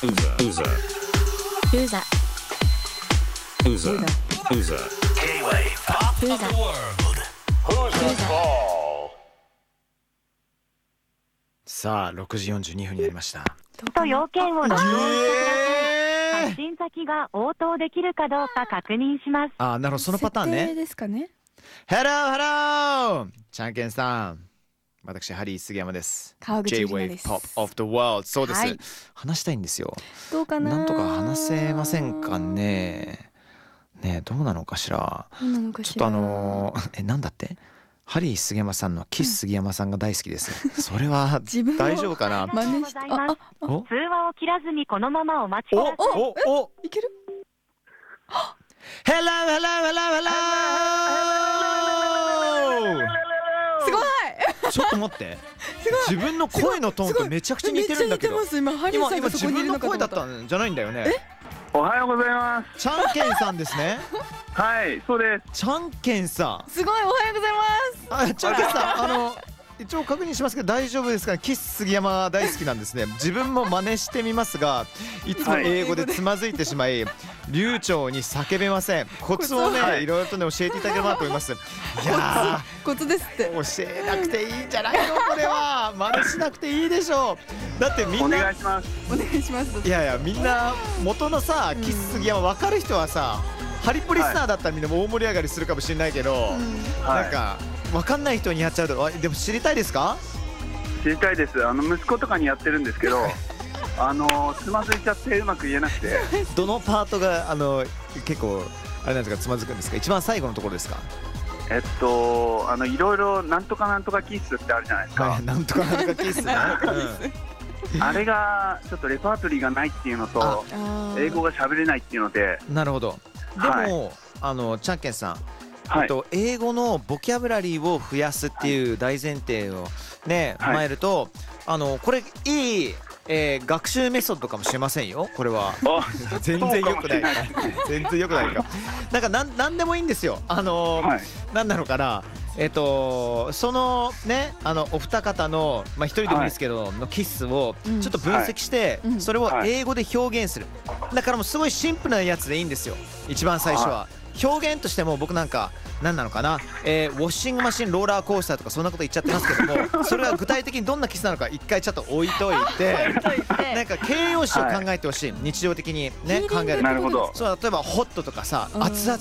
Uza. Uza. Uza. Uza. K-Wave Pop of Uza. the World. Who's the ball? さあ6時42分になりました。 と要件を録音してください。発え信先が応答できるかどうか確認します。 あ、なるほど、そのパターン設定ね。 ですかね。 Hello! ちゃんけんさん、私ハリー杉山です。 川口里奈で J-Wave す。 Pop of the World。そうです、 はい、 話したいんですよ。 どうかな。 なんとか話せませんかね。ねえ、どうなのかしら。 どうなのかしら。 ちょっとなんだってハリー杉山さんのキス杉山さんが大好きです、それは自分も大丈夫かな。 ありがとうございます。 お通話を切らずにこのままお待ちください。 おいける。 Hello hello hello hello すごい。 ちょっと待ってすごい。 自分の声のトーンとめちゃくちゃ似てるんだけど、 めっちゃ似てます。今ハリーさんがそ自こにい分の声だっるのかと思った。 たんじゃないんだよね。 おはようございます。 ちゃんけんさんですね。 はい、そうです。 ちゃんけんさん、 すごい、おはようございます。 あ、ちゃんけんさん、一応確認しますけど大丈夫ですかね。キス杉山大好きなんですね。自分も真似してみますが、いつも英語でつまずいてしまい、流暢に叫べません。コツをね、 はいいろいろとね教えていただければと思います。いやコツですって。 ー、教えなくていいんじゃないのこれは。真似しなくていいでしょう。だってみんお願ないします。 お願いします。 いやいや、みんな元のさキス杉山分かる人はさ、ハリポリスターだったらみんな大盛り上がりするかもしれないけど、 はいなんか分かんない人にやっちゃうと、でも知りたいですか。 知りたいです。息子とかにやってるんですけど、つまずいちゃってうまく言えなくて。 どのパートが結構あれなんですか、つまずくんですか。一番最後のところですか。 いろいろなんとかなんとかキッスってあるじゃないですか。 はい、なんとかなんとかキスね。 あれがちょっとレパートリーがないっていうのと、英語が喋れないっていうので。 なるほど。でも、ちゃんけんさん、 はい。 英語のボキャブラリーを増やすっていう大前提をね、踏まえると、これいい、学習メソッドかもしれませんよ。これはあ、 全然良くないからそうかもしれないですね。 全然良くないからなんでもいいんですよ。 はい。 なんだろうかな、そのね、お二方の、一人でもいいですけど、のキスをちょっと分析して、それを英語で表現する。だからもうすごいシンプルなやつでいいんですよ、一番最初は。表現としても僕なんか何なのかな、ウォッシングマシンローラーコースターとかそんなこと言っちゃってますけども、それは具体的にどんなキスなのか一回ちょっと置いといて、なんか形容詞を考えてほしい。日常的にね、考える。 なるほど。 そう、例えばホットとかさ、熱々